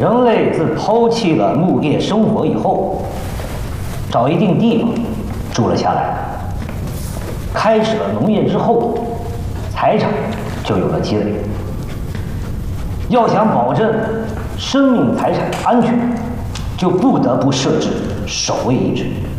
人类自抛弃了牧猎生活以后，找一定地方住了下来，开始了农业之后，财产就有了积累。要想保证生命财产的安全，就不得不设置守卫一职。